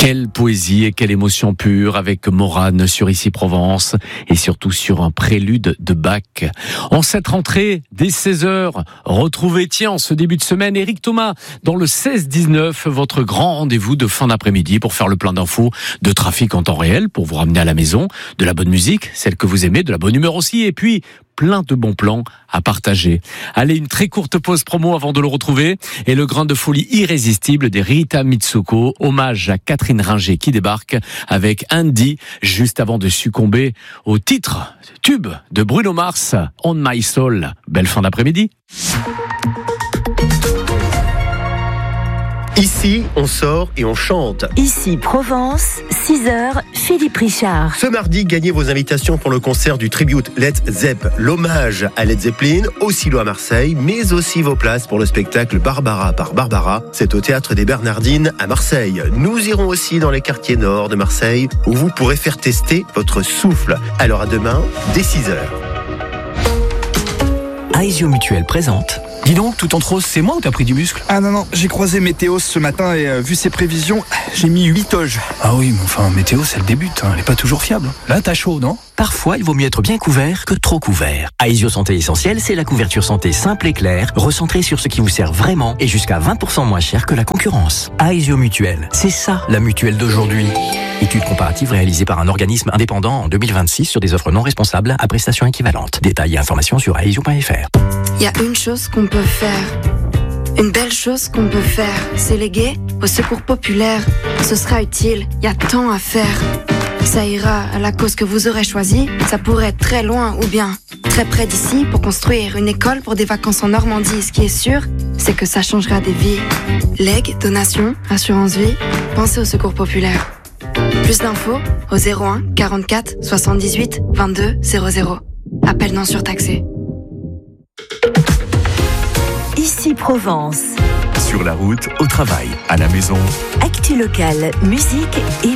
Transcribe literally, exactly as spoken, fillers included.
Quelle poésie et quelle émotion pure avec Morane sur Ici Provence et surtout sur un prélude de Bach. En cette rentrée, dès seize heures, retrouvez, tiens, en ce début de semaine, Éric Thomas dans le seize dix-neuf, votre grand rendez-vous de fin d'après-midi pour faire le plein d'infos, de trafic en temps réel, pour vous ramener à la maison, de la bonne musique, celle que vous aimez, de la bonne humeur aussi, et puis plein de bons plans à partager. Allez, une très courte pause promo avant de le retrouver et le grain de folie irrésistible des Rita Mitsuko, hommage à Catherine Ringer qui débarque avec Andy juste avant de succomber au titre tube de Bruno Mars, On My Soul. Belle fin d'après-midi. Ici, on sort et on chante. Ici, Provence, six heures, Philippe Richard. Ce mardi, gagnez vos invitations pour le concert du tribute Led Zepp, l'hommage à Led Zeppelin, au Silo à Marseille, mais aussi vos places pour le spectacle Barbara par Barbara. C'est au Théâtre des Bernardines à Marseille. Nous irons aussi dans les quartiers nord de Marseille, où vous pourrez faire tester votre souffle. Alors à demain, dès six heures. Aesio Mutuel présente. Dis donc, tout en rose, c'est moi ou t'as pris du muscle? Ah non, non, j'ai croisé Météos ce matin et euh, vu ses prévisions, j'ai mis huit toges. Ah oui, mais enfin, Météos, elle débute, hein, elle est pas toujours fiable. Là, t'as chaud, non? Parfois, il vaut mieux être bien couvert que trop couvert. Aesio Santé Essentielle, c'est la couverture santé simple et claire, recentrée sur ce qui vous sert vraiment et jusqu'à vingt pour cent moins cher que la concurrence. Aesio Mutuel, c'est ça, la mutuelle d'aujourd'hui. Étude comparative réalisée par un organisme indépendant en deux mille vingt-six sur des offres non responsables à prestations équivalentes. Détails et informations sur aesio point f r. Il y a une chose qu'on peut faire, une belle chose qu'on peut faire, c'est léguer au secours populaire. Ce sera utile, il y a tant à faire. Ça ira à la cause que vous aurez choisie, ça pourrait être très loin ou bien très près d'ici pour construire une école pour des vacances en Normandie. Ce qui est sûr, c'est que ça changera des vies. Legs, donations, assurance vie, pensez au secours populaire. Plus d'infos au zéro un quarante-quatre soixante-dix-huit vingt-deux zéro zéro. Appel non surtaxé. Ici Provence. Sur la route, au travail, à la maison. Actu locale, musique et